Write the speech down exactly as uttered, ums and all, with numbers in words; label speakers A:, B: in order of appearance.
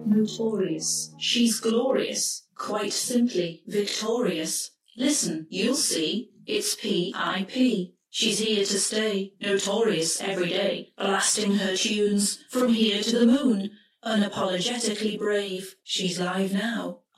A: Notorious. She's glorious, quite simply victorious. Listen, you'll see, it's P I P. She's here to stay, notorious every day, blasting her tunes from here to the moon. Unapologetically brave, she's live now.